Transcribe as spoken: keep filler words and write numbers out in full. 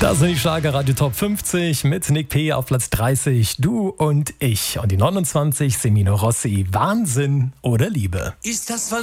Das sind die Schlagerradio Top fünfzig mit Nick P. auf Platz dreißig, Du und ich. Und die neunundzwanzig, Semino Rossi, Wahnsinn oder Liebe. Ist das